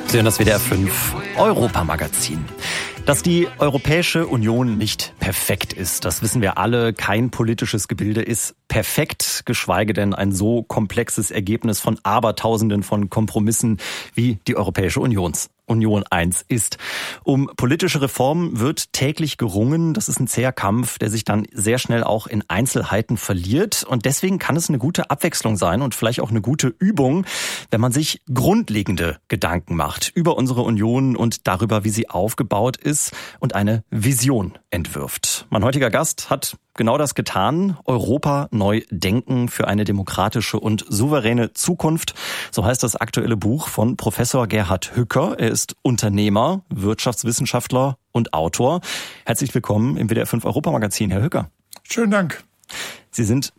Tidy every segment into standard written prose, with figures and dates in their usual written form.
Sie hören das WDR 5 Europa-Magazin. Dass die Europäische Union nicht perfekt ist, das wissen wir alle. Kein politisches Gebilde ist perfekt, geschweige denn ein so komplexes Ergebnis von Abertausenden von Kompromissen wie die Europäische Union 1 ist. Um politische Reformen wird täglich gerungen. Das ist ein zäher Kampf, der sich dann sehr schnell auch in Einzelheiten verliert. Und deswegen kann es eine gute Abwechslung sein und vielleicht auch eine gute Übung, wenn man sich grundlegende Gedanken macht über unsere Union und darüber, wie sie aufgebaut ist und eine Vision entwirft. Mein heutiger Gast hat genau das getan. Europa neu denken für eine demokratische und souveräne Zukunft. So heißt das aktuelle Buch von Professor Gerhard Hücker. Er ist Unternehmer, Wirtschaftswissenschaftler und Autor. Herzlich willkommen im WDR 5 Europa-Magazin, Herr Hücker. Schönen Dank. Sie sind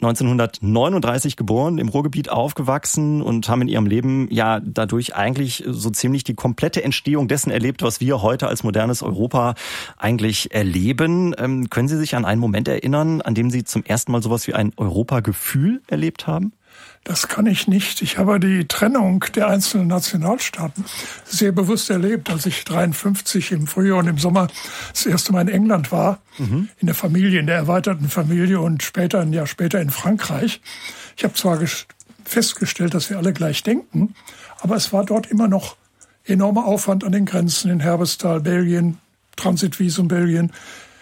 1939 geboren, im Ruhrgebiet aufgewachsen und haben in Ihrem Leben ja dadurch eigentlich so ziemlich die komplette Entstehung dessen erlebt, was wir heute als modernes Europa eigentlich erleben. Können Sie sich an einen Moment erinnern, an dem Sie zum ersten Mal sowas wie ein Europagefühl erlebt haben? Das kann ich nicht. Ich habe die Trennung der einzelnen Nationalstaaten sehr bewusst erlebt, als ich 1953 im Frühjahr und im Sommer das erste Mal in England war, in der Familie, in der erweiterten Familie und später, ein Jahr später in Frankreich. Ich habe zwar festgestellt, dass wir alle gleich denken, aber es war dort immer noch enormer Aufwand an den Grenzen in Herbestal, Belgien, Transitvisum Belgien,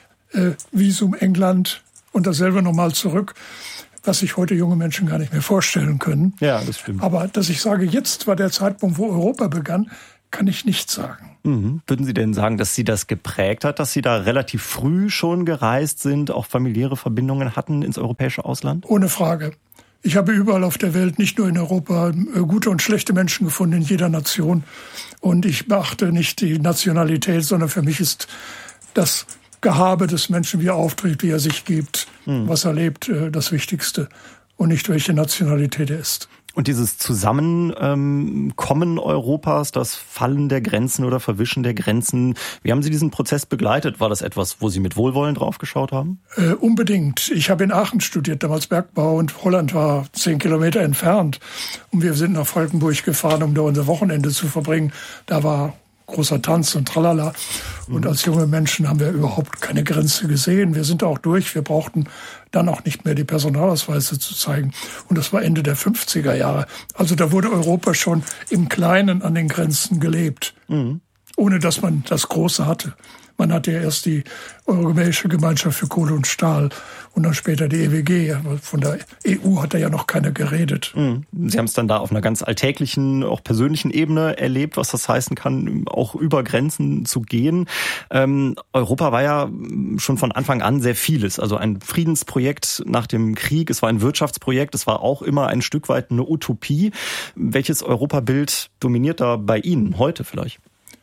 Visum England und dasselbe nochmal zurück, was sich heute junge Menschen gar nicht mehr vorstellen können. Ja, das stimmt. Aber dass ich sage, jetzt war der Zeitpunkt, wo Europa begann, kann ich nicht sagen. Würden Sie denn sagen, dass Sie das geprägt hat, dass Sie da relativ früh schon gereist sind, auch familiäre Verbindungen hatten ins europäische Ausland? Ohne Frage. Ich habe überall auf der Welt, nicht nur in Europa, gute und schlechte Menschen gefunden in jeder Nation. Und ich beachte nicht die Nationalität, sondern für mich ist das Gehabe des Menschen, wie er auftritt, wie er sich gibt, was er lebt, das Wichtigste und nicht welche Nationalität er ist. Und dieses Zusammenkommen Europas, das Fallen der Grenzen oder Verwischen der Grenzen, wie haben Sie diesen Prozess begleitet? War das etwas, wo Sie mit Wohlwollen drauf geschaut haben? Unbedingt. Ich habe in Aachen studiert, damals Bergbau, und Holland war 10 Kilometer entfernt. Und wir sind nach Falkenburg gefahren, um da unser Wochenende zu verbringen. Da war großer Tanz und tralala. Und als junge Menschen haben wir überhaupt keine Grenze gesehen. Wir sind da auch durch. Wir brauchten dann auch nicht mehr die Personalausweise zu zeigen. Und das war Ende der 50er Jahre. Also da wurde Europa schon im Kleinen an den Grenzen gelebt, ohne dass man das Große hatte. Man hatte ja erst die Europäische Gemeinschaft für Kohle und Stahl und dann später die EWG. Von der EU hat ja noch keiner geredet. Sie haben es dann da auf einer ganz alltäglichen, auch persönlichen Ebene erlebt, was das heißen kann, auch über Grenzen zu gehen. Europa war ja schon von Anfang an sehr vieles. Also ein Friedensprojekt nach dem Krieg, es war ein Wirtschaftsprojekt, es war auch immer ein Stück weit eine Utopie. Welches Europabild dominiert da bei Ihnen heute vielleicht?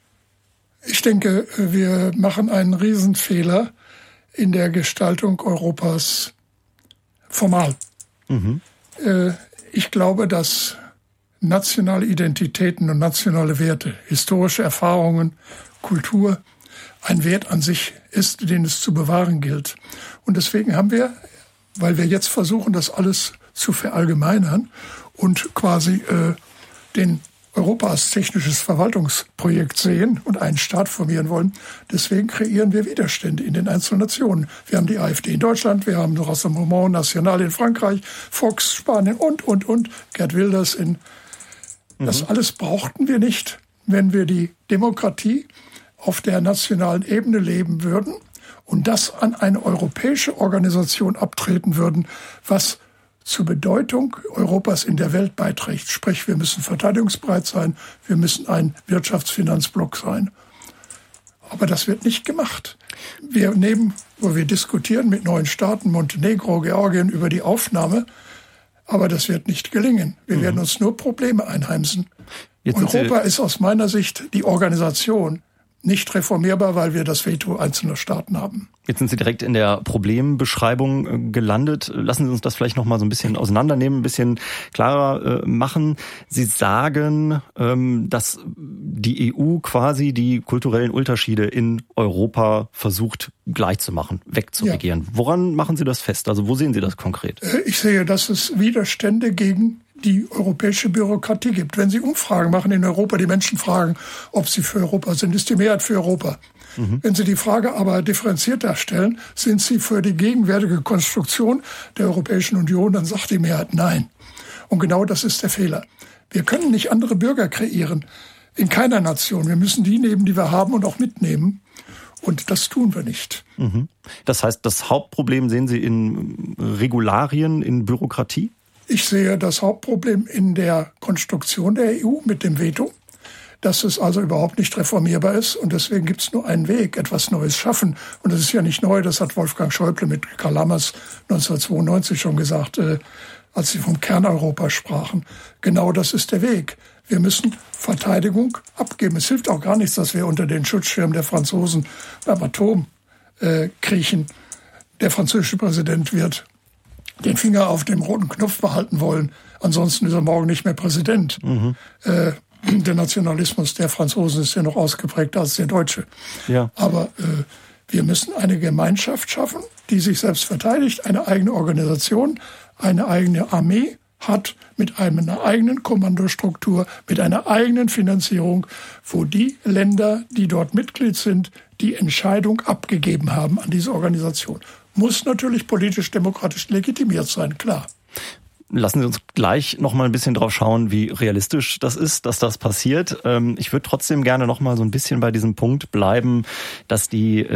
Ich denke, wir machen einen Riesenfehler in der Gestaltung Europas formal. Ich glaube, dass nationale Identitäten und nationale Werte, historische Erfahrungen, Kultur ein Wert an sich ist, den es zu bewahren gilt. Und deswegen haben wir, weil wir jetzt versuchen, das alles zu verallgemeinern und quasi den Europa als technisches Verwaltungsprojekt sehen und einen Staat formieren wollen. Deswegen kreieren wir Widerstände in den einzelnen Nationen. Wir haben die AfD in Deutschland, wir haben Rassemblement National in Frankreich, Vox Spanien und. Geert Wilders in. Das alles brauchten wir nicht, wenn wir die Demokratie auf der nationalen Ebene leben würden und das an eine europäische Organisation abtreten würden, was zur Bedeutung Europas in der Welt beiträgt. Sprich, wir müssen verteidigungsbereit sein, wir müssen ein Wirtschaftsfinanzblock sein. Aber das wird nicht gemacht. Wir diskutieren mit neuen Staaten, Montenegro, Georgien, über die Aufnahme, aber das wird nicht gelingen. Wir werden uns nur Probleme einheimsen. Europa ist aus meiner Sicht die Organisation, nicht reformierbar, weil wir das Veto einzelner Staaten haben. Jetzt sind Sie direkt in der Problembeschreibung gelandet. Lassen Sie uns das vielleicht noch mal so ein bisschen auseinandernehmen, ein bisschen klarer machen. Sie sagen, dass die EU quasi die kulturellen Unterschiede in Europa versucht gleichzumachen, wegzuregieren. Ja. Woran machen Sie das fest? Also wo sehen Sie das konkret? Ich sehe, dass es Widerstände gegen die europäische Bürokratie gibt. Wenn Sie Umfragen machen in Europa, die Menschen fragen, ob sie für Europa sind, ist die Mehrheit für Europa. Wenn Sie die Frage aber differenziert darstellen, sind Sie für die gegenwärtige Konstruktion der Europäischen Union, dann sagt die Mehrheit nein. Und genau das ist der Fehler. Wir können nicht andere Bürger kreieren, in keiner Nation. Wir müssen die nehmen, die wir haben und auch mitnehmen. Und das tun wir nicht. Das heißt, das Hauptproblem sehen Sie in Regularien, in Bürokratie? Ich sehe das Hauptproblem in der Konstruktion der EU mit dem Veto, dass es also überhaupt nicht reformierbar ist. Und deswegen gibt es nur einen Weg, etwas Neues schaffen. Und das ist ja nicht neu, das hat Wolfgang Schäuble mit Karl Lammers 1992 schon gesagt, als sie vom Kerneuropa sprachen. Genau das ist der Weg. Wir müssen Verteidigung abgeben. Es hilft auch gar nichts, dass wir unter den Schutzschirm der Franzosen beim Atom kriechen. Der französische Präsident wird den Finger auf dem roten Knopf behalten wollen. Ansonsten ist er morgen nicht mehr Präsident. Der Nationalismus der Franzosen ist ja noch ausgeprägter als der deutsche. Ja. Aber wir müssen eine Gemeinschaft schaffen, die sich selbst verteidigt, eine eigene Organisation, eine eigene Armee hat, mit einer eigenen Kommandostruktur, mit einer eigenen Finanzierung, wo die Länder, die dort Mitglied sind, die Entscheidung abgegeben haben an diese Organisation. Muss natürlich politisch-demokratisch legitimiert sein, klar. Lassen Sie uns gleich noch mal ein bisschen drauf schauen, wie realistisch das ist, dass das passiert. Ich würde trotzdem gerne noch mal so ein bisschen bei diesem Punkt bleiben, dass die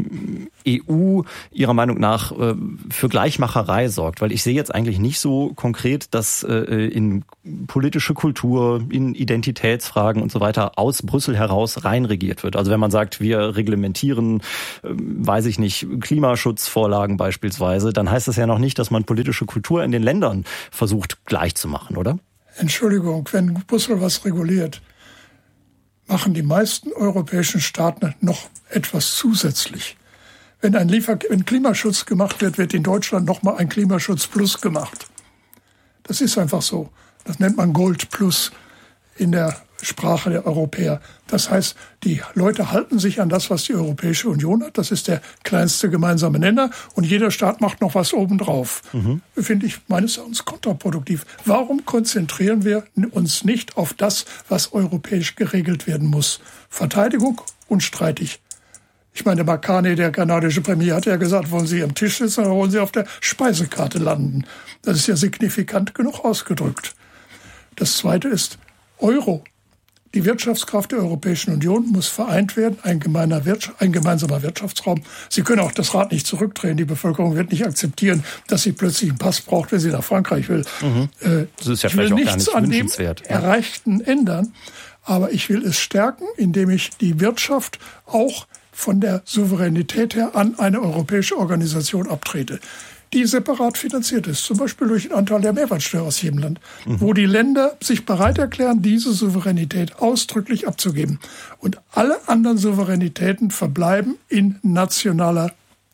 EU Ihrer Meinung nach für Gleichmacherei sorgt. Weil ich sehe jetzt eigentlich nicht so konkret, dass in politische Kultur, in Identitätsfragen und so weiter aus Brüssel heraus reinregiert wird. Also wenn man sagt, wir reglementieren, weiß ich nicht, Klimaschutzvorlagen beispielsweise, dann heißt das ja noch nicht, dass man politische Kultur in den Ländern versucht gleich zu machen, oder? Entschuldigung, wenn Brüssel was reguliert, machen die meisten europäischen Staaten noch etwas zusätzlich. Wenn Klimaschutz gemacht wird, wird in Deutschland nochmal ein Klimaschutz Plus gemacht. Das ist einfach so. Das nennt man Gold Plus in der Sprache der Europäer. Das heißt, die Leute halten sich an das, was die Europäische Union hat. Das ist der kleinste gemeinsame Nenner. Und jeder Staat macht noch was obendrauf. Finde ich meines Erachtens kontraproduktiv. Warum konzentrieren wir uns nicht auf das, was europäisch geregelt werden muss? Verteidigung unstreitig. Ich meine, Makane, der kanadische Premier, hat ja gesagt, wollen Sie am Tisch sitzen oder wollen Sie auf der Speisekarte landen? Das ist ja signifikant genug ausgedrückt. Das Zweite ist Euro. Die Wirtschaftskraft der Europäischen Union muss vereint werden, ein gemeinsamer Wirtschaftsraum. Sie können auch das Rad nicht zurückdrehen. Die Bevölkerung wird nicht akzeptieren, dass sie plötzlich einen Pass braucht, wenn sie nach Frankreich will. Das ist ja vielleicht auch gar nicht wünschenswert. Ich will nichts an dem Erreichten ändern, aber ich will es stärken, indem ich die Wirtschaft auch von der Souveränität her an eine europäische Organisation abtrete, die separat finanziert ist, zum Beispiel durch den Anteil der Mehrwertsteuer aus jedem Land, wo die Länder sich bereit erklären, diese Souveränität ausdrücklich abzugeben. Und alle anderen Souveränitäten verbleiben in nationaler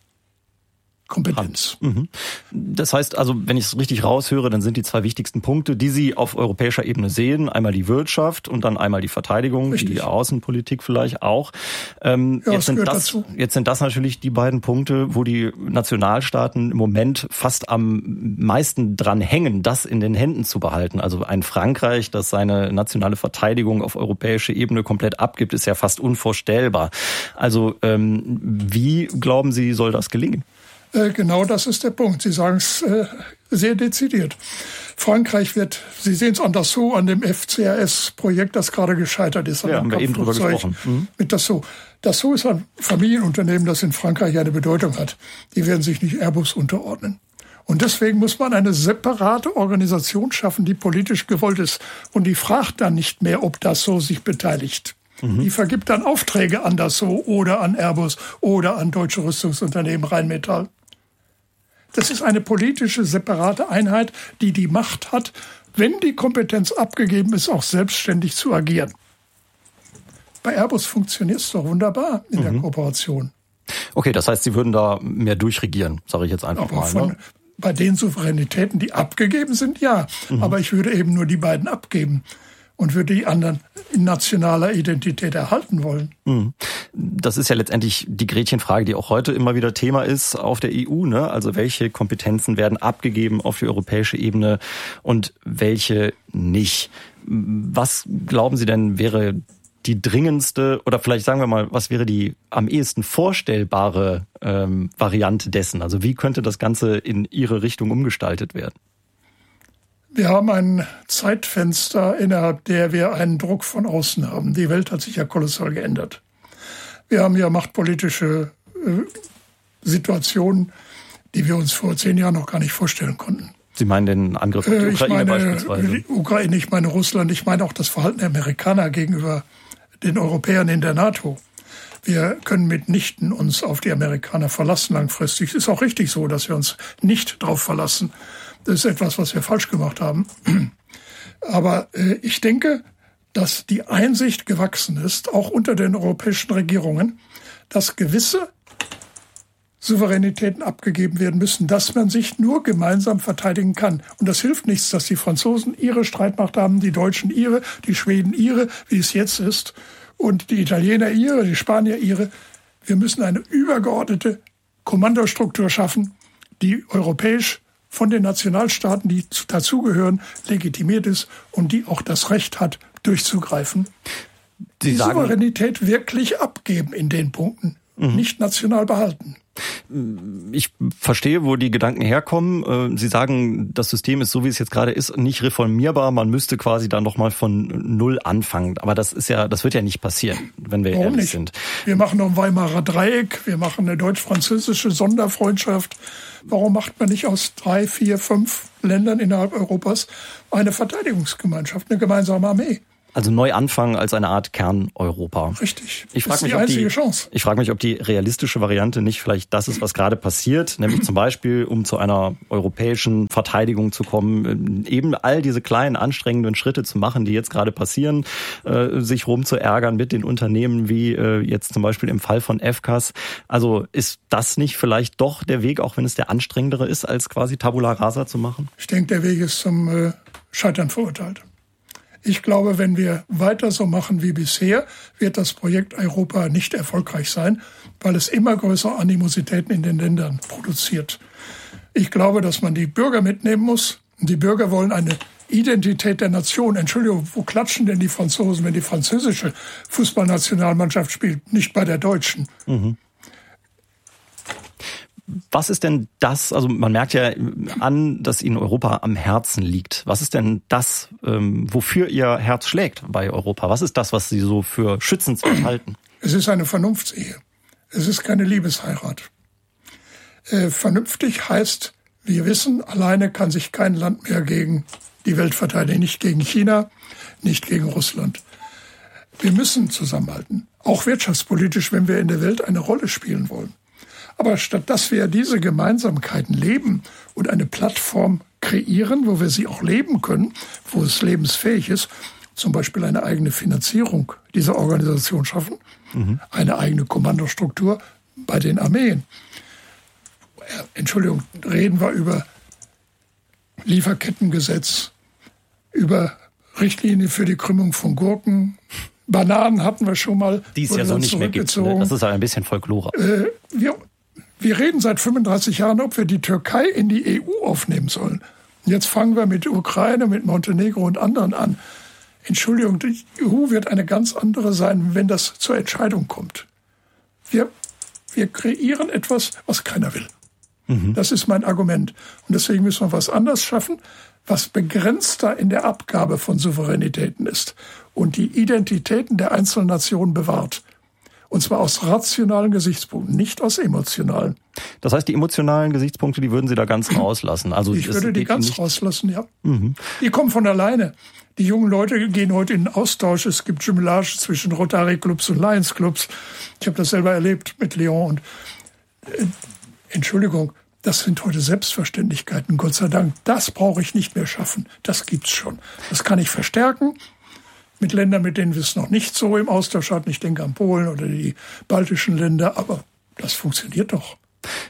Kompetenz. Das heißt also, wenn ich es richtig raushöre, dann sind die zwei wichtigsten Punkte, die Sie auf europäischer Ebene sehen, einmal die Wirtschaft und dann einmal die Verteidigung, richtig. Die Außenpolitik vielleicht auch. Jetzt sind das natürlich die beiden Punkte, wo die Nationalstaaten im Moment fast am meisten dran hängen, das in den Händen zu behalten. Also ein Frankreich, das seine nationale Verteidigung auf europäischer Ebene komplett abgibt, ist ja fast unvorstellbar. Also wie, glauben Sie, soll das gelingen? Genau das ist der Punkt. Sie sagen es sehr dezidiert. Frankreich wird, Sie sehen es an Dassault, an dem FCAS-Projekt, das gerade gescheitert ist. Ja, haben wir eben drüber gesprochen. Mit Dassault. Dassault ist ein Familienunternehmen, das in Frankreich eine Bedeutung hat. Die werden sich nicht Airbus unterordnen. Und deswegen muss man eine separate Organisation schaffen, die politisch gewollt ist. Und die fragt dann nicht mehr, ob Dassault sich beteiligt. Die vergibt dann Aufträge an Dassault oder an Airbus oder an deutsche Rüstungsunternehmen Rheinmetall. Das ist eine politische, separate Einheit, die die Macht hat, wenn die Kompetenz abgegeben ist, auch selbstständig zu agieren. Bei Airbus funktioniert es doch wunderbar in der Kooperation. Okay, das heißt, Sie würden da mehr durchregieren, sage ich jetzt einfach mal. Bei den Souveränitäten, die abgegeben sind, ja. Aber ich würde eben nur die beiden abgeben und würde die anderen in nationaler Identität erhalten wollen. Das ist ja letztendlich die Gretchenfrage, die auch heute immer wieder Thema ist auf der EU, ne? Also welche Kompetenzen werden abgegeben auf die europäische Ebene und welche nicht? Was glauben Sie denn wäre die dringendste oder vielleicht sagen wir mal, was wäre die am ehesten vorstellbare Variante dessen? Also wie könnte das Ganze in Ihre Richtung umgestaltet werden? Wir haben ein Zeitfenster, innerhalb der wir einen Druck von außen haben. Die Welt hat sich ja kolossal geändert. Wir haben ja machtpolitische Situationen, die wir uns vor 10 Jahren noch gar nicht vorstellen konnten. Sie meinen den Angriff auf die Ukraine beispielsweise? Ukraine, ich meine Russland, ich meine auch das Verhalten der Amerikaner gegenüber den Europäern in der NATO. Wir können mitnichten uns auf die Amerikaner verlassen langfristig. Es ist auch richtig so, dass wir uns nicht darauf verlassen. Das ist etwas, was wir falsch gemacht haben. Aber ich denke, dass die Einsicht gewachsen ist, auch unter den europäischen Regierungen, dass gewisse Souveränitäten abgegeben werden müssen, dass man sich nur gemeinsam verteidigen kann. Und das hilft nichts, dass die Franzosen ihre Streitmacht haben, die Deutschen ihre, die Schweden ihre, wie es jetzt ist, und die Italiener ihre, die Spanier ihre. Wir müssen eine übergeordnete Kommandostruktur schaffen, die europäisch von den Nationalstaaten, die dazugehören, legitimiert ist und die auch das Recht hat, durchzugreifen. Die Souveränität wirklich abgeben in den Punkten, nicht national behalten. Ich verstehe, wo die Gedanken herkommen. Sie sagen, das System ist so, wie es jetzt gerade ist, nicht reformierbar. Man müsste quasi dann nochmal von Null anfangen. Aber das wird ja nicht passieren, wenn wir ehrlich sind. Wir machen noch ein Weimarer Dreieck. Wir machen eine deutsch-französische Sonderfreundschaft. Warum macht man nicht aus 3, 4, 5 Ländern innerhalb Europas eine Verteidigungsgemeinschaft, eine gemeinsame Armee? Also neu anfangen als eine Art Kern-Europa. Richtig. Das ist die einzige Chance. Ich frage mich, ob die realistische Variante nicht vielleicht das ist, was gerade passiert, nämlich zum Beispiel, um zu einer europäischen Verteidigung zu kommen, eben all diese kleinen anstrengenden Schritte zu machen, die jetzt gerade passieren, sich rumzuärgern mit den Unternehmen, wie jetzt zum Beispiel im Fall von FCAS. Also ist das nicht vielleicht doch der Weg, auch wenn es der anstrengendere ist, als quasi Tabula Rasa zu machen? Ich denke, der Weg ist zum Scheitern verurteilt. Ich glaube, wenn wir weiter so machen wie bisher, wird das Projekt Europa nicht erfolgreich sein, weil es immer größere Animositäten in den Ländern produziert. Ich glaube, dass man die Bürger mitnehmen muss. Und die Bürger wollen eine Identität der Nation. Entschuldigung, wo klatschen denn die Franzosen, wenn die französische Fußballnationalmannschaft spielt, nicht bei der deutschen? Mhm. Was ist denn das, also man merkt ja an, dass Ihnen Europa am Herzen liegt. Was ist denn das, wofür Ihr Herz schlägt bei Europa? Was ist das, was Sie so für schützenswert halten? Es ist eine Vernunftsehe. Es ist keine Liebesheirat. Vernünftig heißt, wir wissen, alleine kann sich kein Land mehr gegen die Welt verteidigen. Nicht gegen China, nicht gegen Russland. Wir müssen zusammenhalten. Auch wirtschaftspolitisch, wenn wir in der Welt eine Rolle spielen wollen. Aber statt dass wir diese Gemeinsamkeiten leben und eine Plattform kreieren, wo wir sie auch leben können, wo es lebensfähig ist, zum Beispiel eine eigene Finanzierung dieser Organisation schaffen, eine eigene Kommandostruktur bei den Armeen. Entschuldigung, reden wir über Lieferkettengesetz, über Richtlinie für die Krümmung von Gurken. Bananen hatten wir schon mal. Die es ja so nicht mehr gibt. Ne? Das ist ein bisschen Folklore. Wir reden seit 35 Jahren, ob wir die Türkei in die EU aufnehmen sollen. Jetzt fangen wir mit Ukraine, mit Montenegro und anderen an. Entschuldigung, die EU wird eine ganz andere sein, wenn das zur Entscheidung kommt. Wir kreieren etwas, was keiner will. Das ist mein Argument. Und deswegen müssen wir was anderes schaffen, was begrenzter in der Abgabe von Souveränitäten ist und die Identitäten der einzelnen Nationen bewahrt. Und zwar aus rationalen Gesichtspunkten, nicht aus emotionalen. Das heißt, die emotionalen Gesichtspunkte, die würden Sie da ganz rauslassen? Also ich würde die ganz rauslassen, ja. Die kommen von alleine. Die jungen Leute gehen heute in den Austausch. Es gibt Jumelage zwischen Rotary-Clubs und Lions-Clubs. Ich habe das selber erlebt mit Lyon. Und Entschuldigung, das sind heute Selbstverständlichkeiten, Gott sei Dank. Das brauche ich nicht mehr schaffen. Das gibt's schon. Das kann ich verstärken. Mit Ländern, mit denen wir es noch nicht so im Austausch hatten. Ich denke an Polen oder die baltischen Länder, aber das funktioniert doch.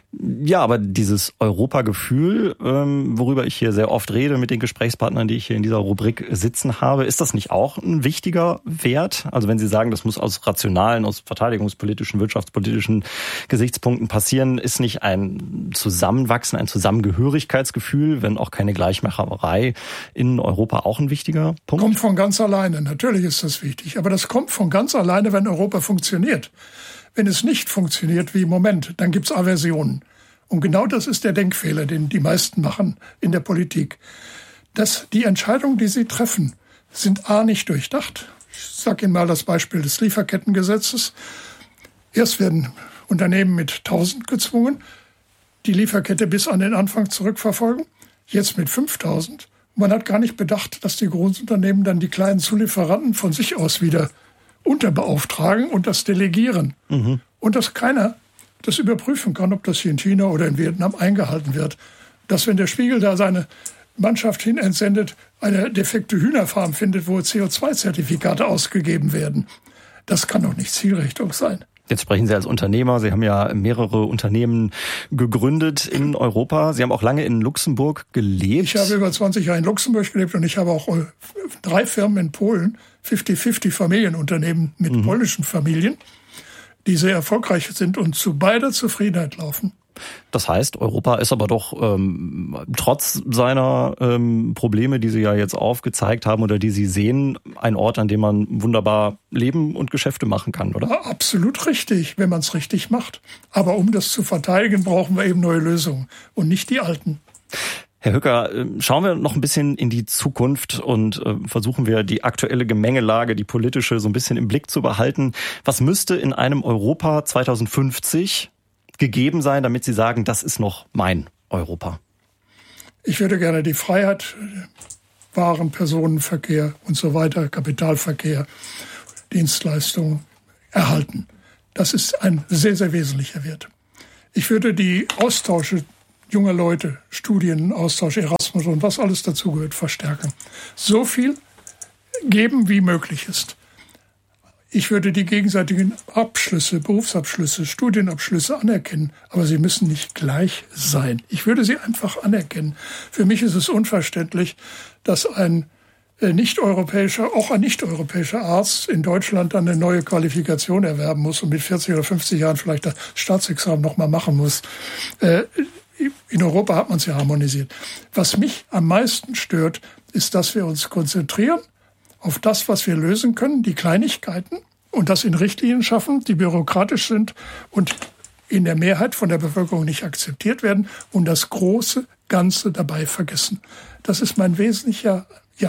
Ja, aber dieses Europagefühl, worüber ich hier sehr oft rede mit den Gesprächspartnern, die ich hier in dieser Rubrik sitzen habe, ist das nicht auch ein wichtiger Wert? Also wenn Sie sagen, das muss aus rationalen, aus verteidigungspolitischen, wirtschaftspolitischen Gesichtspunkten passieren, ist nicht ein Zusammenwachsen, ein Zusammengehörigkeitsgefühl, wenn auch keine Gleichmacherei in Europa auch ein wichtiger Punkt? Kommt von ganz alleine. Natürlich ist das wichtig. Aber das kommt von ganz alleine, wenn Europa funktioniert. Wenn es nicht funktioniert wie im Moment, dann gibt's Aversionen. Und genau das ist der Denkfehler, den die meisten machen in der Politik. Dass die Entscheidungen, die sie treffen, sind nicht durchdacht. Ich sage Ihnen mal das Beispiel des Lieferkettengesetzes. Erst werden Unternehmen mit 1000 gezwungen, die Lieferkette bis an den Anfang zurückverfolgen. Jetzt mit 5000. Man hat gar nicht bedacht, dass die Großunternehmen dann die kleinen Zulieferanten von sich aus wieder unterbeauftragen und das delegieren. Und dass keiner das überprüfen kann, ob das hier in China oder in Vietnam eingehalten wird. Dass, wenn der Spiegel da seine Mannschaft hin entsendet, eine defekte Hühnerfarm findet, wo CO2-Zertifikate ausgegeben werden. Das kann doch nicht Zielrichtung sein. Jetzt sprechen Sie als Unternehmer. Sie haben ja mehrere Unternehmen gegründet in Europa. Sie haben auch lange in Luxemburg gelebt. Ich habe über 20 Jahre in Luxemburg gelebt und ich habe auch 3 Firmen in Polen, 50-50 Familienunternehmen mit polnischen Familien, die sehr erfolgreich sind und zu beider Zufriedenheit laufen. Das heißt, Europa ist aber doch trotz seiner Probleme, die Sie ja jetzt aufgezeigt haben oder die Sie sehen, ein Ort, an dem man wunderbar leben und Geschäfte machen kann, oder? Ja, absolut richtig, wenn man es richtig macht. Aber um das zu verteidigen, brauchen wir eben neue Lösungen und nicht die alten. Herr Hücker, schauen wir noch ein bisschen in die Zukunft und versuchen wir die aktuelle Gemengelage, die politische, so ein bisschen im Blick zu behalten. Was müsste in einem Europa 2050 gegeben sein, damit Sie sagen, das ist noch mein Europa? Ich würde gerne die Freiheit, Waren, Personenverkehr und so weiter, Kapitalverkehr, Dienstleistungen erhalten. Das ist ein sehr, sehr wesentlicher Wert. Ich würde die Austausche junger Leute, Studienaustausch, Erasmus und was alles dazugehört, verstärken. So viel geben, wie möglich ist. Ich würde die gegenseitigen Abschlüsse, Berufsabschlüsse, Studienabschlüsse anerkennen, aber sie müssen nicht gleich sein. Ich würde sie einfach anerkennen. Für mich ist es unverständlich, dass ein nicht-europäischer Arzt in Deutschland dann eine neue Qualifikation erwerben muss und mit 40 oder 50 Jahren vielleicht das Staatsexamen nochmal machen muss. In Europa hat man es ja harmonisiert. Was mich am meisten stört, ist, dass wir uns konzentrieren auf das, was wir lösen können, die Kleinigkeiten, und das in Richtlinien schaffen, die bürokratisch sind und in der Mehrheit von der Bevölkerung nicht akzeptiert werden, und das große Ganze dabei vergessen. Das ist meine wesentliche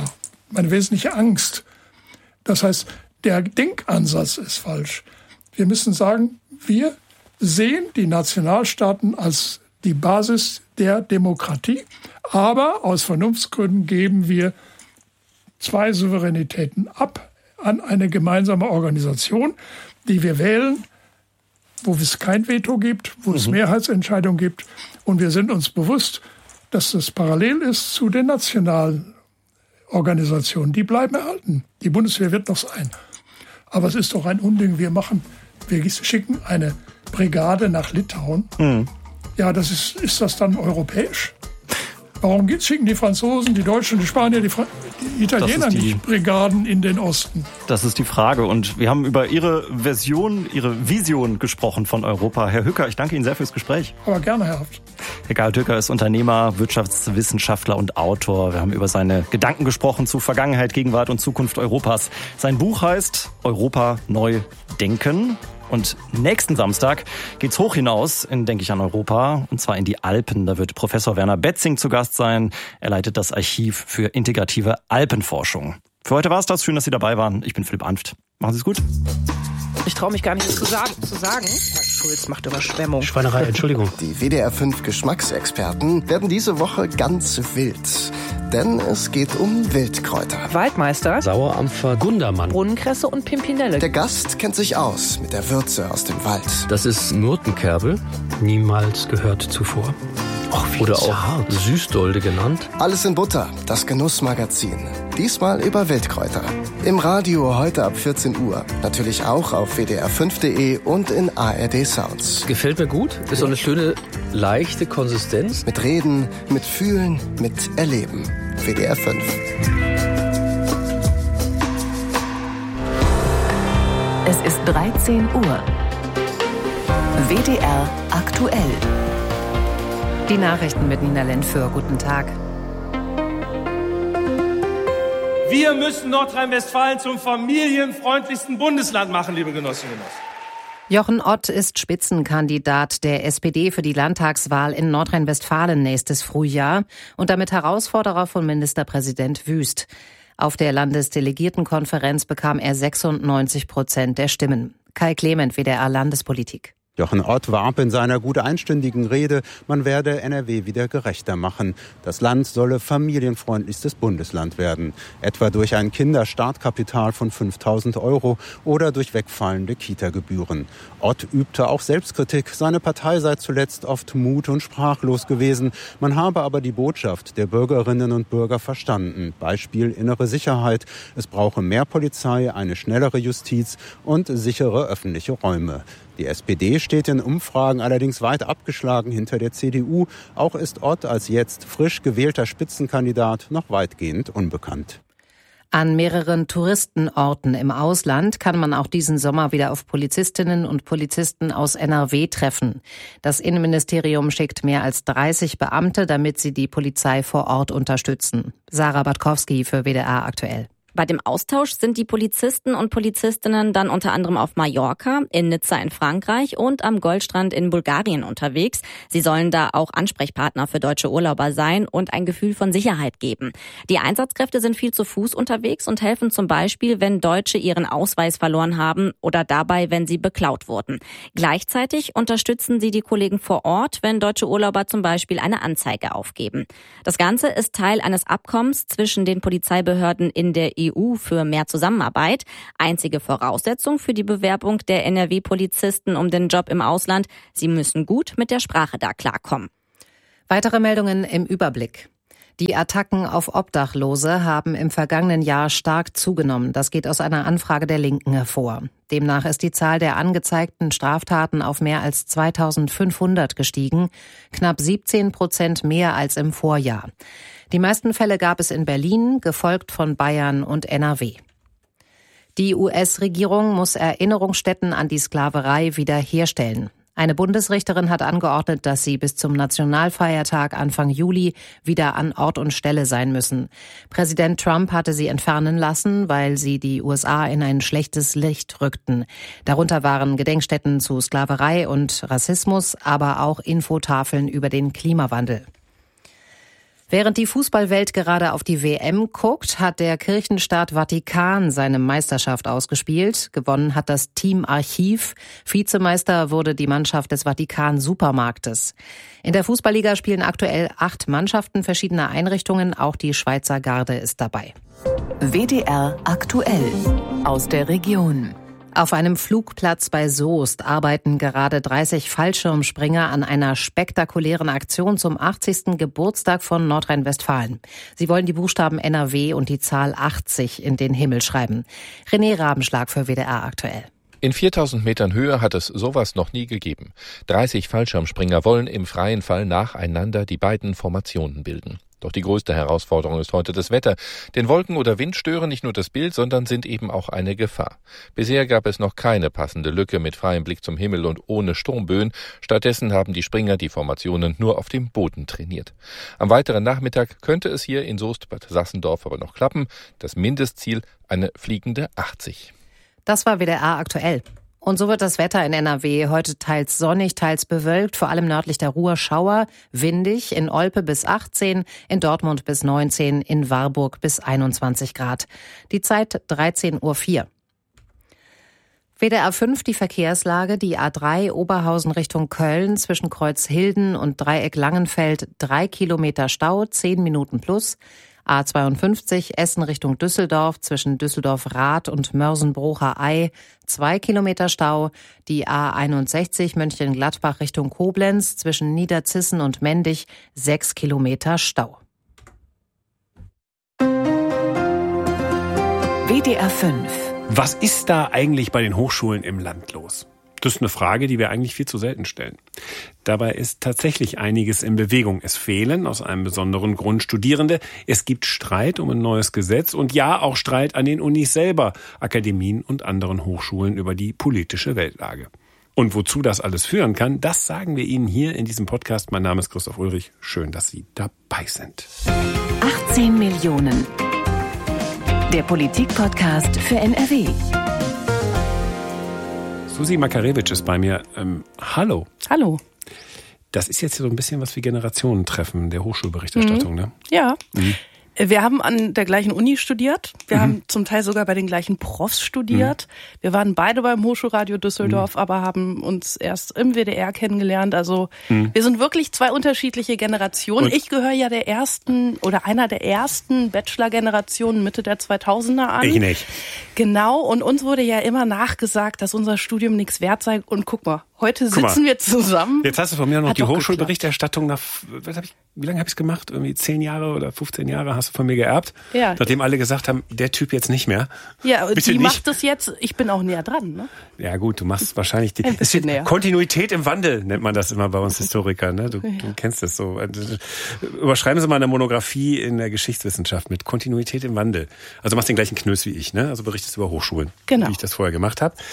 Angst. Das heißt, der Denkansatz ist falsch. Wir müssen sagen, wir sehen die Nationalstaaten als die Basis der Demokratie, aber aus Vernunftsgründen geben wir 2 Souveränitäten ab an eine gemeinsame Organisation, die wir wählen, wo es kein Veto gibt, wo es Mehrheitsentscheidungen gibt. Und wir sind uns bewusst, dass das parallel ist zu den nationalen Organisationen. Die bleiben erhalten. Die Bundeswehr wird noch sein. Aber es ist doch ein Unding, wir schicken eine Brigade nach Litauen. Ja, ist das dann europäisch? Warum schicken die Franzosen, die Deutschen, die Spanier, die Italiener nicht Brigaden in den Osten? Das ist die Frage. Und wir haben über Ihre Vision gesprochen von Europa. Herr Hücker, ich danke Ihnen sehr fürs Gespräch. Aber gerne, Herr Haft. Herr Gerhard Hücker ist Unternehmer, Wirtschaftswissenschaftler und Autor. Wir haben über seine Gedanken gesprochen zu Vergangenheit, Gegenwart und Zukunft Europas. Sein Buch heißt Europa neu denken. Und nächsten Samstag geht's hoch hinaus in Denke ich an Europa, und zwar in die Alpen. Da wird Professor Werner Betzing zu Gast sein. Er leitet das Archiv für integrative Alpenforschung. Für heute war's das. Schön, dass Sie dabei waren. Ich bin Philipp Anft. Machen Sie es gut. Ich traue mich gar nicht, das zu sagen. Herr Schulz macht Überschwemmung. Schweinerei, Entschuldigung. Die WDR 5 Geschmacksexperten werden diese Woche ganz wild. Denn es geht um Wildkräuter. Waldmeister, Sauerampfer, Gundermann, Brunnenkresse und Pimpinelle. Der Gast kennt sich aus mit der Würze aus dem Wald. Das ist Myrtenkerbel. Niemals gehört zuvor. Oder auch Süßdolde genannt. Alles in Butter, das Genussmagazin. Diesmal über Wildkräuter. Im Radio heute ab 14 Uhr. Natürlich auch auf wdr5.de und in ARD Sounds. Gefällt mir gut. Ist so eine schöne, leichte Konsistenz. Mit Reden, mit Fühlen, mit Erleben. WDR 5. Es ist 13 Uhr. WDR aktuell. Die Nachrichten mit Nina Lentföhr. Guten Tag. Wir müssen Nordrhein-Westfalen zum familienfreundlichsten Bundesland machen, liebe Genossinnen und Genossen. Jochen Ott ist Spitzenkandidat der SPD für die Landtagswahl in Nordrhein-Westfalen nächstes Frühjahr und damit Herausforderer von Ministerpräsident Wüst. Auf der Landesdelegiertenkonferenz bekam er 96% der Stimmen. Kai Clement, WDR Landespolitik. Jochen Ott warb in seiner gut einstündigen Rede, man werde NRW wieder gerechter machen. Das Land solle familienfreundlichstes Bundesland werden. Etwa durch ein Kinderstartkapital von 5.000 € oder durch wegfallende Kita-Gebühren. Ott übte auch Selbstkritik. Seine Partei sei zuletzt oft mut- und sprachlos gewesen. Man habe aber die Botschaft der Bürgerinnen und Bürger verstanden. Beispiel innere Sicherheit. Es brauche mehr Polizei, eine schnellere Justiz und sichere öffentliche Räume. Die SPD steht in Umfragen allerdings weit abgeschlagen hinter der CDU. Auch ist Ott als jetzt frisch gewählter Spitzenkandidat noch weitgehend unbekannt. An mehreren Touristenorten im Ausland kann man auch diesen Sommer wieder auf Polizistinnen und Polizisten aus NRW treffen. Das Innenministerium schickt mehr als 30 Beamte, damit sie die Polizei vor Ort unterstützen. Sarah Bartkowski für WDR aktuell. Bei dem Austausch sind die Polizisten und Polizistinnen dann unter anderem auf Mallorca, in Nizza in Frankreich und am Goldstrand in Bulgarien unterwegs. Sie sollen da auch Ansprechpartner für deutsche Urlauber sein und ein Gefühl von Sicherheit geben. Die Einsatzkräfte sind viel zu Fuß unterwegs und helfen zum Beispiel, wenn Deutsche ihren Ausweis verloren haben oder dabei, wenn sie beklaut wurden. Gleichzeitig unterstützen sie die Kollegen vor Ort, wenn deutsche Urlauber zum Beispiel eine Anzeige aufgeben. Das Ganze ist Teil eines Abkommens zwischen den Polizeibehörden in der EU für mehr Zusammenarbeit. Einzige Voraussetzung für die Bewerbung der NRW-Polizisten um den Job im Ausland: sie müssen gut mit der Sprache da klarkommen. Weitere Meldungen im Überblick. Die Attacken auf Obdachlose haben im vergangenen Jahr stark zugenommen. Das geht aus einer Anfrage der Linken hervor. Demnach ist die Zahl der angezeigten Straftaten auf mehr als 2.500 gestiegen, knapp 17% mehr als im Vorjahr. Die meisten Fälle gab es in Berlin, gefolgt von Bayern und NRW. Die US-Regierung muss Erinnerungsstätten an die Sklaverei wiederherstellen. Eine Bundesrichterin hat angeordnet, dass sie bis zum Nationalfeiertag Anfang Juli wieder an Ort und Stelle sein müssen. Präsident Trump hatte sie entfernen lassen, weil sie die USA in ein schlechtes Licht rückten. Darunter waren Gedenkstätten zu Sklaverei und Rassismus, aber auch Infotafeln über den Klimawandel. Während die Fußballwelt gerade auf die WM guckt, hat der Kirchenstaat Vatikan seine Meisterschaft ausgespielt. Gewonnen hat das Team Archiv. Vizemeister wurde die Mannschaft des Vatikan-Supermarktes. In der Fußballliga spielen aktuell 8 Mannschaften verschiedener Einrichtungen. Auch die Schweizer Garde ist dabei. WDR aktuell aus der Region. Auf einem Flugplatz bei Soest arbeiten gerade 30 Fallschirmspringer an einer spektakulären Aktion zum 80. Geburtstag von Nordrhein-Westfalen. Sie wollen die Buchstaben NRW und die Zahl 80 in den Himmel schreiben. René Rabenschlag für WDR aktuell. In 4000 Metern Höhe hat es sowas noch nie gegeben. 30 Fallschirmspringer wollen im freien Fall nacheinander die beiden Formationen bilden. Doch die größte Herausforderung ist heute das Wetter. Denn Wolken oder Wind stören nicht nur das Bild, sondern sind eben auch eine Gefahr. Bisher gab es noch keine passende Lücke mit freiem Blick zum Himmel und ohne Sturmböen. Stattdessen haben die Springer die Formationen nur auf dem Boden trainiert. Am weiteren Nachmittag könnte es hier in Soest-Bad Sassendorf aber noch klappen. Das Mindestziel: eine fliegende 80. Das war WDR aktuell. Und so wird das Wetter in NRW heute teils sonnig, teils bewölkt, vor allem nördlich der Ruhr Schauer, windig, in Olpe bis 18, in Dortmund bis 19, in Warburg bis 21 Grad. Die Zeit 13.04 Uhr. WDR 5 die Verkehrslage, die A3 Oberhausen Richtung Köln zwischen Kreuzhilden und Dreieck Langenfeld 3 Kilometer Stau, 10 Minuten plus. A52 Essen Richtung Düsseldorf zwischen Düsseldorf-Rath und Mörsen-Brocher-Ey 2 Kilometer Stau. Die A61 Mönchengladbach Richtung Koblenz zwischen Niederzissen und Mendig 6 Kilometer Stau. WDR 5. Was ist da eigentlich bei den Hochschulen im Land los? Das ist eine Frage, die wir eigentlich viel zu selten stellen. Dabei ist tatsächlich einiges in Bewegung. Es fehlen aus einem besonderen Grund Studierende. Es gibt Streit um ein neues Gesetz und ja, auch Streit an den Unis selber, Akademien und anderen Hochschulen über die politische Weltlage. Und wozu das alles führen kann, das sagen wir Ihnen hier in diesem Podcast. Mein Name ist Christoph Ulrich. Schön, dass Sie dabei sind. 18 Millionen. Der Politik-Podcast für NRW. Susi Makarewitsch ist bei mir. Hallo. Hallo. Das ist jetzt so ein bisschen was wie Generationentreffen der Hochschulberichterstattung, ne? Ja. Wir haben an der gleichen Uni studiert. Wir haben zum Teil sogar bei den gleichen Profs studiert. Wir waren beide beim Hochschulradio Düsseldorf, aber haben uns erst im WDR kennengelernt. Also wir sind wirklich zwei unterschiedliche Generationen. Und ich gehöre ja der ersten oder einer der ersten Bachelor-Generationen Mitte der 2000er an. Ich nicht. Genau. Und uns wurde ja immer nachgesagt, dass unser Studium nichts wert sei. Und guck mal, heute sitzen wir zusammen. Jetzt hast du von mir noch die Hochschulberichterstattung nach, wie lange habe ich es gemacht? Irgendwie 10 Jahre oder 15 Jahre hast du von mir geerbt. Ja. Nachdem alle gesagt haben, der Typ jetzt nicht mehr. Ja, und die macht das jetzt, ich bin auch näher dran, ne? Ja gut, du machst wahrscheinlich die Kontinuität im Wandel, nennt man das immer bei uns Historiker, ne? Du kennst das so. Überschreiben Sie mal eine Monographie in der Geschichtswissenschaft mit Kontinuität im Wandel. Also machst den gleichen Knös wie ich, ne? Also berichtest über Hochschulen, wie ich das vorher gemacht habe.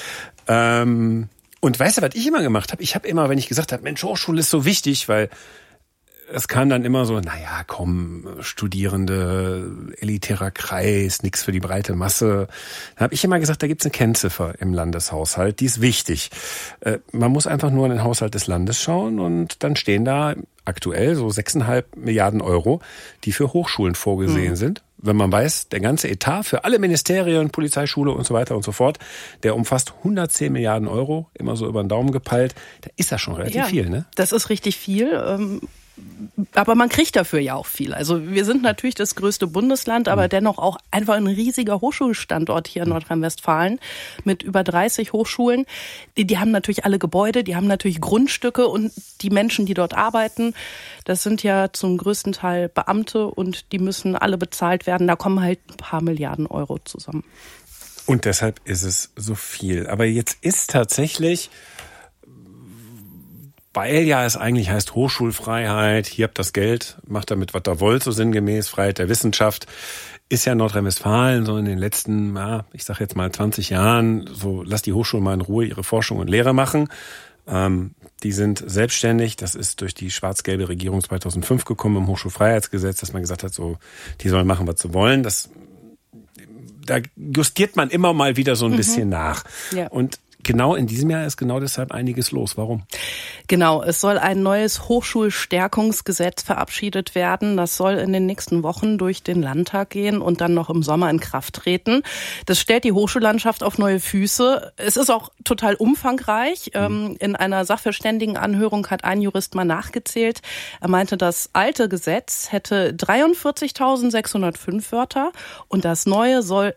Und weißt du, was ich immer gemacht habe? Ich habe immer, wenn ich gesagt habe, Mensch, Hochschule ist so wichtig, weil es kam dann immer so, naja, komm, Studierende, elitärer Kreis, nix für die breite Masse. Da habe ich immer gesagt, da gibt's eine Kennziffer im Landeshaushalt, die ist wichtig. Man muss einfach nur in den Haushalt des Landes schauen und dann stehen da aktuell so 6,5 Milliarden Euro, die für Hochschulen vorgesehen sind. Wenn man weiß, der ganze Etat für alle Ministerien, Polizeischule und so weiter und so fort, der umfasst 110 Milliarden Euro, immer so über den Daumen gepeilt. Da ist das schon relativ viel, ne? Das ist richtig viel. Aber man kriegt dafür ja auch viel. Also wir sind natürlich das größte Bundesland, aber dennoch auch einfach ein riesiger Hochschulstandort hier in Nordrhein-Westfalen mit über 30 Hochschulen. Die haben natürlich alle Gebäude, die haben natürlich Grundstücke und die Menschen, die dort arbeiten, das sind ja zum größten Teil Beamte und die müssen alle bezahlt werden. Da kommen halt ein paar Milliarden Euro zusammen. Und deshalb ist es so viel. Aber jetzt ist tatsächlich, weil ja es eigentlich heißt Hochschulfreiheit, hier habt das Geld, macht damit, was ihr wollt, so sinngemäß, Freiheit der Wissenschaft, ist ja Nordrhein-Westfalen so in den letzten, ich sag jetzt mal 20 Jahren, so lass die Hochschulen mal in Ruhe ihre Forschung und Lehre machen. Die sind selbstständig, das ist durch die schwarz-gelbe Regierung 2005 gekommen im Hochschulfreiheitsgesetz, dass man gesagt hat, so die sollen machen, was sie wollen. Da justiert man immer mal wieder so ein bisschen nach. Ja. Und genau in diesem Jahr ist genau deshalb einiges los. Warum? Genau, es soll ein neues Hochschulstärkungsgesetz verabschiedet werden. Das soll in den nächsten Wochen durch den Landtag gehen und dann noch im Sommer in Kraft treten. Das stellt die Hochschullandschaft auf neue Füße. Es ist auch total umfangreich. In einer Sachverständigenanhörung hat ein Jurist mal nachgezählt. Er meinte, das alte Gesetz hätte 43.605 Wörter und das neue soll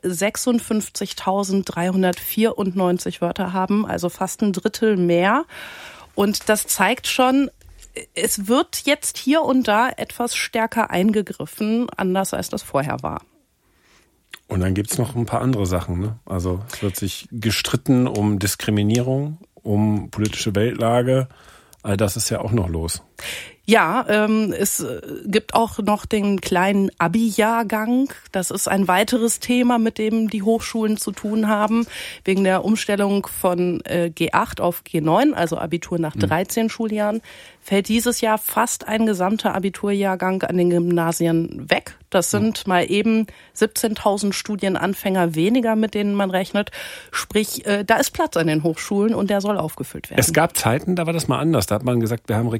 56.394 Wörter haben, also fast ein Drittel mehr. Und das zeigt schon, es wird jetzt hier und da etwas stärker eingegriffen, anders als das vorher war. Und dann gibt's noch ein paar andere Sachen, ne? Also es wird sich gestritten um Diskriminierung, um politische Weltlage. All das ist ja auch noch los. Ja, es gibt auch noch den kleinen Abi-Jahrgang. Das ist ein weiteres Thema, mit dem die Hochschulen zu tun haben. Wegen der Umstellung von G8 auf G9, also Abitur nach 13 Schuljahren, fällt dieses Jahr fast ein gesamter Abiturjahrgang an den Gymnasien weg. Das sind mal eben 17.000 Studienanfänger weniger, mit denen man rechnet. Sprich, da ist Platz an den Hochschulen und der soll aufgefüllt werden. Es gab Zeiten, da war das mal anders. Da hat man gesagt, wir haben Rekordstudien.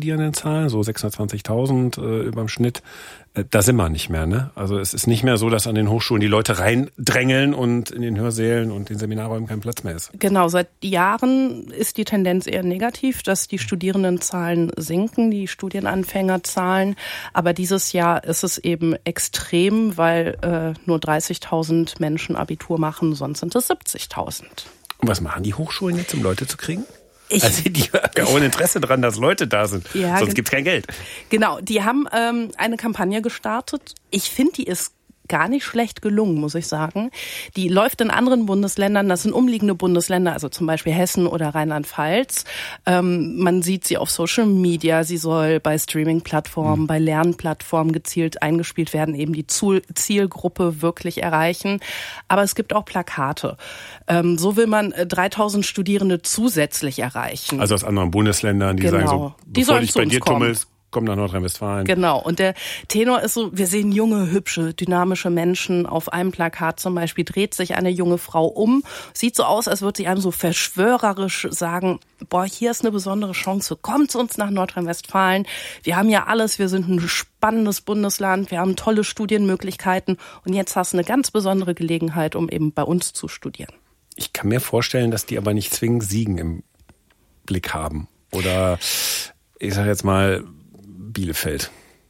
Studierendenzahlen, so 620.000 überm Schnitt. Da sind wir nicht mehr, ne? Also es ist nicht mehr so, dass an den Hochschulen die Leute reindrängeln und in den Hörsälen und den Seminarräumen kein Platz mehr ist. Genau, seit Jahren ist die Tendenz eher negativ, dass die Studierendenzahlen sinken, die Studienanfängerzahlen. Aber dieses Jahr ist es eben extrem, weil nur 30.000 Menschen Abitur machen, sonst sind es 70.000. Und was machen die Hochschulen jetzt, um Leute zu kriegen? Also die haben ja auch ein Interesse daran, dass Leute da sind. Ja, sonst gibt's kein Geld. Genau, die haben eine Kampagne gestartet. Ich finde, die ist gar nicht schlecht gelungen, muss ich sagen. Die läuft in anderen Bundesländern, das sind umliegende Bundesländer, also zum Beispiel Hessen oder Rheinland-Pfalz. Man sieht sie auf Social Media, sie soll bei Streaming-Plattformen, bei Lernplattformen gezielt eingespielt werden, eben die Zielgruppe wirklich erreichen. Aber es gibt auch Plakate. So will man 3.000 Studierende zusätzlich erreichen. Also aus anderen Bundesländern, die sagen so, bevor du dich bei dir tummelst, komm nach Nordrhein-Westfalen. Genau. Und der Tenor ist so, wir sehen junge, hübsche, dynamische Menschen. Auf einem Plakat zum Beispiel dreht sich eine junge Frau um. Sieht so aus, als würde sie einem so verschwörerisch sagen, boah, hier ist eine besondere Chance. Kommt zu uns nach Nordrhein-Westfalen. Wir haben ja alles. Wir sind ein spannendes Bundesland. Wir haben tolle Studienmöglichkeiten. Und jetzt hast du eine ganz besondere Gelegenheit, um eben bei uns zu studieren. Ich kann mir vorstellen, dass die aber nicht zwingend Siegen im Blick haben. Oder ich sage jetzt mal Bielefeld.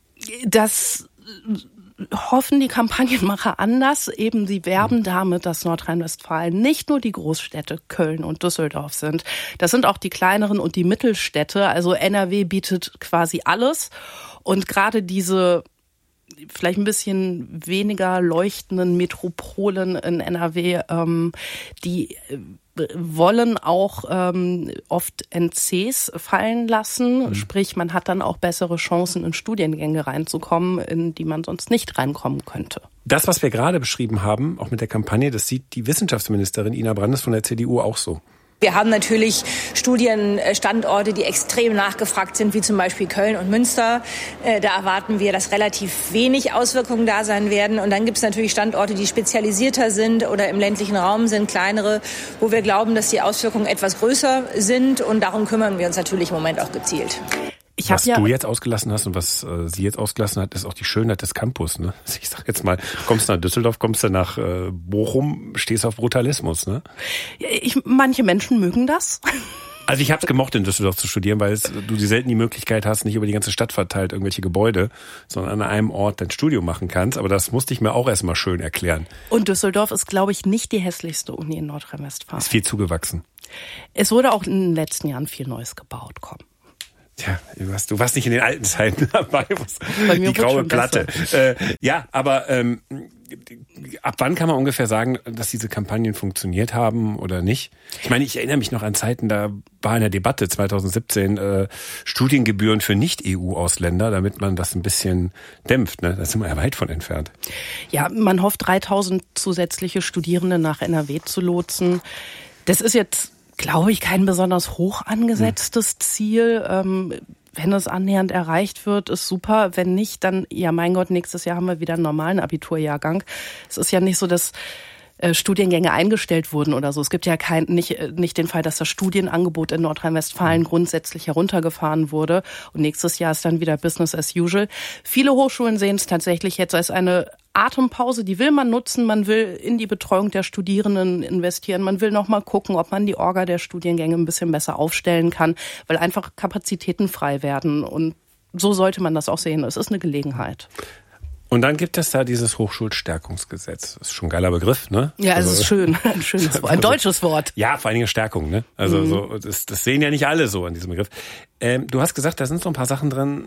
Das hoffen die Kampagnenmacher anders. Eben, sie werben damit, dass Nordrhein-Westfalen nicht nur die Großstädte Köln und Düsseldorf sind. Das sind auch die kleineren und die Mittelstädte. Also NRW bietet quasi alles. Und gerade diese vielleicht ein bisschen weniger leuchtenden Metropolen in NRW, die wollen auch oft NCs fallen lassen. Sprich, man hat dann auch bessere Chancen, in Studiengänge reinzukommen, in die man sonst nicht reinkommen könnte. Das, was wir gerade beschrieben haben, auch mit der Kampagne, das sieht die Wissenschaftsministerin Ina Brandes von der CDU auch so. Wir haben natürlich Studienstandorte, die extrem nachgefragt sind, wie zum Beispiel Köln und Münster. Da erwarten wir, dass relativ wenig Auswirkungen da sein werden. Und dann gibt es natürlich Standorte, die spezialisierter sind oder im ländlichen Raum sind, kleinere, wo wir glauben, dass die Auswirkungen etwas größer sind. Und darum kümmern wir uns natürlich im Moment auch gezielt. Was du jetzt ausgelassen hast und was sie jetzt ausgelassen hat, ist auch die Schönheit des Campus. Ne? Ich sag jetzt mal, kommst du nach Düsseldorf, kommst du nach Bochum, stehst auf Brutalismus. Ne? Manche Menschen mögen das. Also ich habe es gemocht, in Düsseldorf zu studieren, weil du selten die Möglichkeit hast, nicht über die ganze Stadt verteilt irgendwelche Gebäude, sondern an einem Ort dein Studium machen kannst. Aber das musste ich mir auch erstmal schön erklären. Und Düsseldorf ist, glaube ich, nicht die hässlichste Uni in Nordrhein-Westfalen. Ist viel zugewachsen. Es wurde auch in den letzten Jahren viel Neues gebaut, Tja, du warst nicht in den alten Zeiten dabei. Die graue Platte. Ja, aber ab wann kann man ungefähr sagen, dass diese Kampagnen funktioniert haben oder nicht? Ich meine, ich erinnere mich noch an Zeiten, da war in der Debatte 2017 Studiengebühren für Nicht-EU-Ausländer, damit man das ein bisschen dämpft. Ne? Da sind wir ja weit von entfernt. Ja, man hofft 3.000 zusätzliche Studierende nach NRW zu lotsen. Das ist jetzt, glaube ich, kein besonders hoch angesetztes Ziel. Wenn es annähernd erreicht wird, ist super. Wenn nicht, dann, ja mein Gott, nächstes Jahr haben wir wieder einen normalen Abiturjahrgang. Es ist ja nicht so, dass Studiengänge eingestellt wurden oder so. Es gibt ja nicht den Fall, dass das Studienangebot in Nordrhein-Westfalen grundsätzlich heruntergefahren wurde. Und nächstes Jahr ist dann wieder Business as usual. Viele Hochschulen sehen es tatsächlich jetzt als eine Atempause, die will man nutzen. Man will in die Betreuung der Studierenden investieren. Man will noch mal gucken, ob man die Orga der Studiengänge ein bisschen besser aufstellen kann, weil einfach Kapazitäten frei werden. Und so sollte man das auch sehen. Es ist eine Gelegenheit. Und dann gibt es da dieses Hochschulstärkungsgesetz. Das ist schon ein geiler Begriff, ne? Ja, es ist schön. Ein schönes Wort. Ein deutsches Wort. Ja, vor allen Dingen Stärkung, ne? Also so, das sehen ja nicht alle so an diesem Begriff. Du hast gesagt, da sind so ein paar Sachen drin,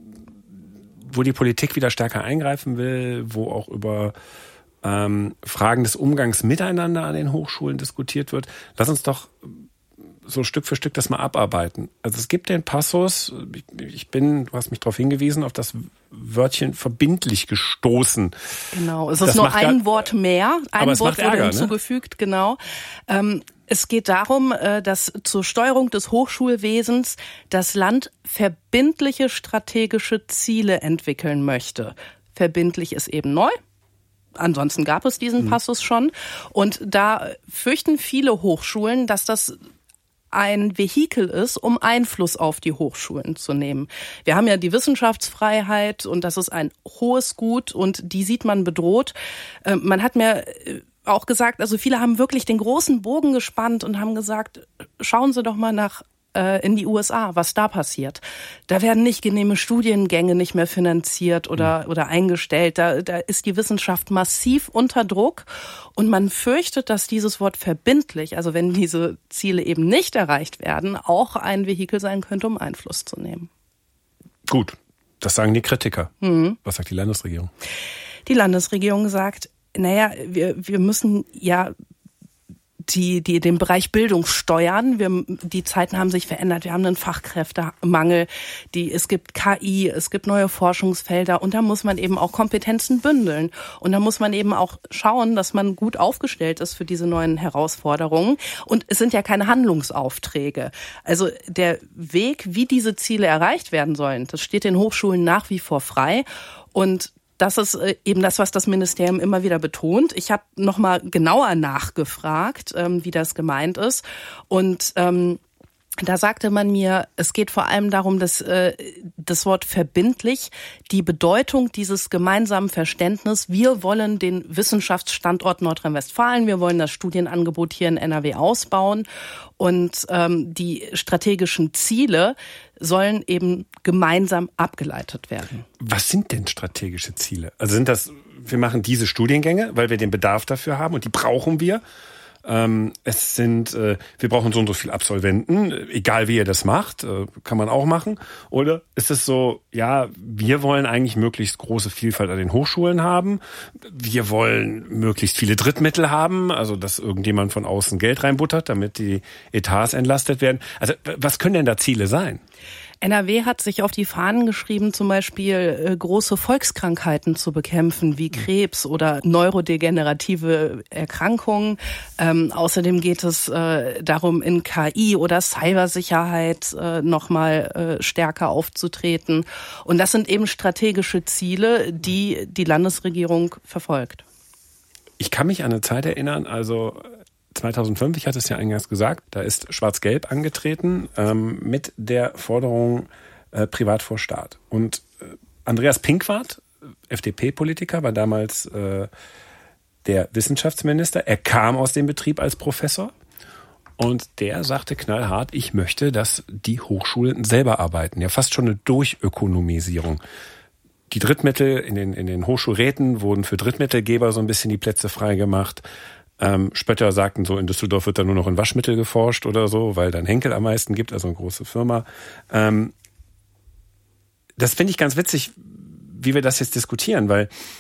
wo die Politik wieder stärker eingreifen will, wo auch über Fragen des Umgangs miteinander an den Hochschulen diskutiert wird. Lass uns doch so Stück für Stück das mal abarbeiten. Also es gibt den Passus, du hast mich darauf hingewiesen, auf das Wörtchen verbindlich gestoßen. Genau, es ist nur ein Wort mehr, ein Wort wurde hinzugefügt, genau. Es geht darum, dass zur Steuerung des Hochschulwesens das Land verbindliche strategische Ziele entwickeln möchte. Verbindlich ist eben neu. Ansonsten gab es diesen Passus schon. Und da fürchten viele Hochschulen, dass das ein Vehikel ist, um Einfluss auf die Hochschulen zu nehmen. Wir haben ja die Wissenschaftsfreiheit und das ist ein hohes Gut und die sieht man bedroht. Man hat mir auch gesagt, also viele haben wirklich den großen Bogen gespannt und haben gesagt, schauen Sie doch mal in die USA, was da passiert. Da werden nicht genehme Studiengänge nicht mehr finanziert oder eingestellt. Da ist die Wissenschaft massiv unter Druck und man fürchtet, dass dieses Wort verbindlich, also wenn diese Ziele eben nicht erreicht werden, auch ein Vehikel sein könnte, um Einfluss zu nehmen. Gut, das sagen die Kritiker. Was sagt die Landesregierung? Die Landesregierung sagt, naja, wir müssen ja den Bereich Bildung steuern. Die Zeiten haben sich verändert. Wir haben einen Fachkräftemangel. Es gibt KI, es gibt neue Forschungsfelder und da muss man eben auch Kompetenzen bündeln. Und da muss man eben auch schauen, dass man gut aufgestellt ist für diese neuen Herausforderungen. Und es sind ja keine Handlungsaufträge. Also der Weg, wie diese Ziele erreicht werden sollen, das steht den Hochschulen nach wie vor frei. Und das ist eben das, was das Ministerium immer wieder betont. Ich habe nochmal genauer nachgefragt, wie das gemeint ist. Und da sagte man mir, es geht vor allem darum, dass das Wort verbindlich die Bedeutung dieses gemeinsamen Verständnis, wir wollen den Wissenschaftsstandort Nordrhein-Westfalen, wir wollen das Studienangebot hier in NRW ausbauen und die strategischen Ziele sollen eben gemeinsam abgeleitet werden. Was sind denn strategische Ziele? Also sind das, wir machen diese Studiengänge, weil wir den Bedarf dafür haben und die brauchen wir. Wir brauchen so und so viele Absolventen, egal wie ihr das macht, kann man auch machen. Oder ist es so, ja, wir wollen eigentlich möglichst große Vielfalt an den Hochschulen haben. Wir wollen möglichst viele Drittmittel haben, also dass irgendjemand von außen Geld reinbuttert, damit die Etats entlastet werden. Also was können denn da Ziele sein? NRW hat sich auf die Fahnen geschrieben, zum Beispiel große Volkskrankheiten zu bekämpfen, wie Krebs oder neurodegenerative Erkrankungen. Außerdem geht es darum, in KI oder Cybersicherheit nochmal stärker aufzutreten. Und das sind eben strategische Ziele, die die Landesregierung verfolgt. Ich kann mich an eine Zeit erinnern, also 2005, ich hatte es ja eingangs gesagt, da ist Schwarz-Gelb angetreten mit der Forderung Privat vor Staat. Und Andreas Pinkwart, FDP-Politiker, war damals der Wissenschaftsminister. Er kam aus dem Betrieb als Professor und der sagte knallhart, ich möchte, dass die Hochschulen selber arbeiten. Ja, fast schon eine Durchökonomisierung. Die Drittmittel in den Hochschulräten wurden für Drittmittelgeber so ein bisschen die Plätze freigemacht. Spötter sagten so, in Düsseldorf wird da nur noch in Waschmittel geforscht oder so, weil dann Henkel am meisten gibt, also eine große Firma. Das finde ich ganz witzig, wie wir das jetzt diskutieren, weil